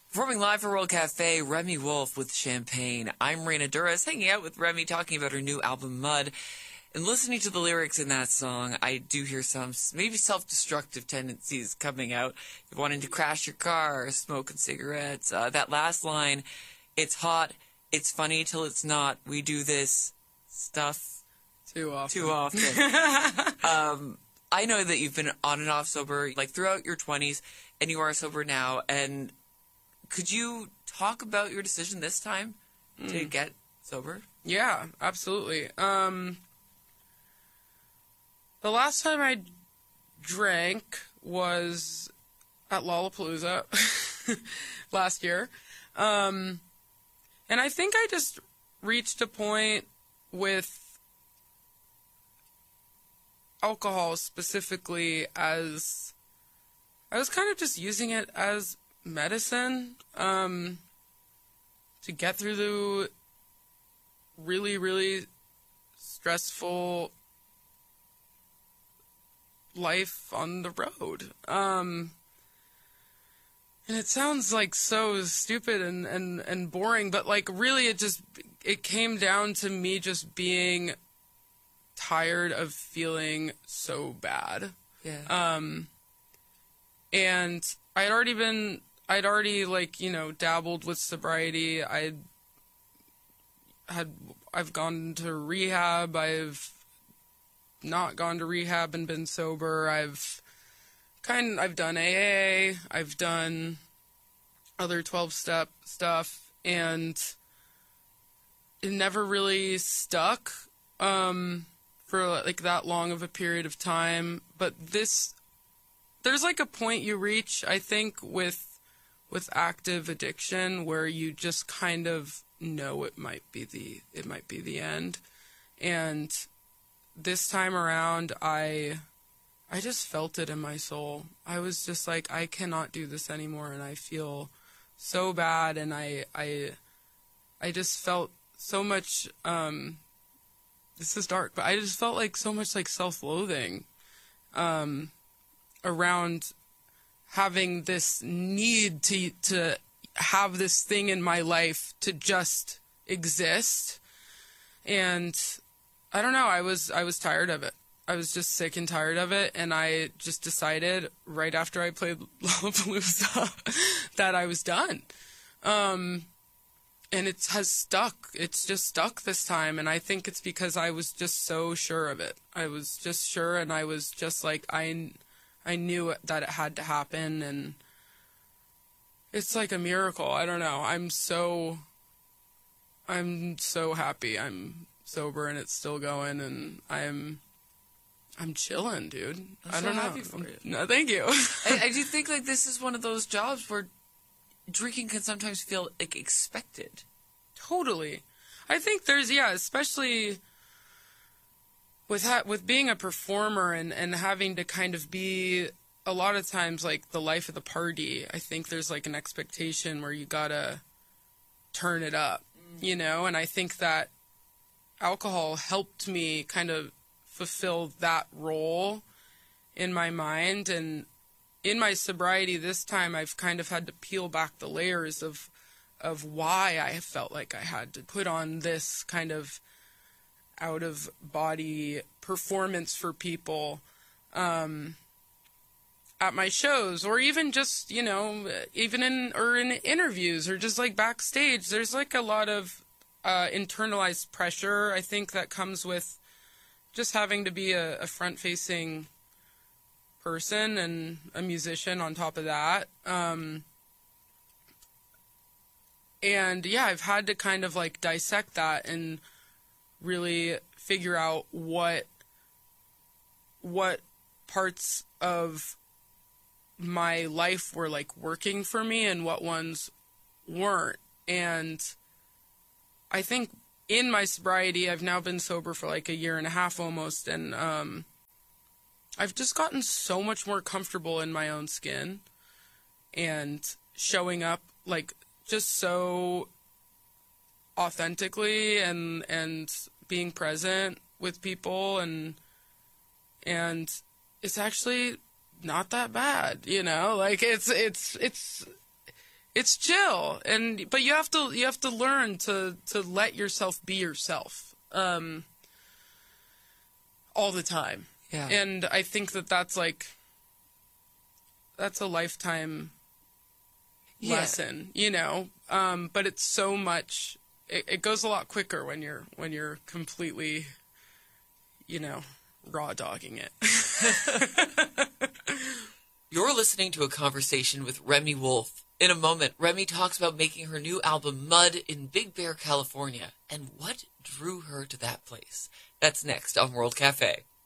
Performing live for World Cafe, Remi Wolf with Champagne. I'm Raina Duras, hanging out with Remi, talking about her new album, Mud. And listening to the lyrics in that song, I do hear some maybe self-destructive tendencies coming out. You're wanting to crash your car, smoking cigarettes. That last line, it's hot, it's funny till it's not. We do this stuff too often. I know that you've been on and off sober, like throughout your 20s, and you are sober now. And could you talk about your decision this time to get sober? Yeah, absolutely. The last time I drank was at Lollapalooza last year. And I think I just reached a point with alcohol specifically as I was kind of just using it as medicine to get through the really, really stressful life on the road. And it sounds like so stupid and boring, but like really it came down to me just being tired of feeling so bad. Yeah. And I'd already dabbled with sobriety. I've gone to rehab. I've not gone to rehab and been sober. I've done AA. I've done other 12-step stuff, and it never really stuck for like that long of a period of time. But there's like a point you reach, I think, with active addiction where you just kind of know it might be the end. And this time around, I just felt it in my soul. I was just like, I cannot do this anymore, and I feel so bad, and I just felt so much, this is dark, but I just felt like so much like self-loathing around having this need to have this thing in my life to just exist. And I don't know, I was tired of it. I was just sick and tired of it, and I just decided right after I played Lollapalooza that I was done. And it has stuck. It's just stuck this time, and I think it's because I was just so sure of it. I was just sure, and I was just like, I knew that it had to happen, and it's like a miracle. I don't know. I'm so happy I'm sober and it's still going, and I'm chilling, dude. I'm so happy for you. No, thank you. I do think like this is one of those jobs where drinking can sometimes feel like expected. Totally. I think especially with being a performer and having to kind of be a lot of times like the life of the party. I think there's like an expectation where you gotta turn it up, and I think that alcohol helped me kind of fulfill that role in my mind. And in my sobriety this time, I've kind of had to peel back the layers of why I felt like I had to put on this kind of out-of-body performance for people at my shows, or even just, even in interviews, or just like backstage. There's like a lot of internalized pressure, I think, that comes with just having to be a front-facing person and a musician on top of that. And yeah, I've had to kind of like dissect that and really figure out what parts of my life were like working for me and what ones weren't. And I think in my sobriety, I've now been sober for like a year and a half almost, and I've just gotten so much more comfortable in my own skin and showing up like just so authentically and being present with people, and it's actually not that bad, like it's It's chill, but you have to learn to let yourself be yourself all the time. Yeah. And I think that's a lifetime lesson, but it's so much. It goes a lot quicker when you're completely, raw dogging it. You're listening to a conversation with Remi Wolf. In a moment, Remi talks about making her new album Mud in Big Bear, California, and what drew her to that place. That's next on World Cafe.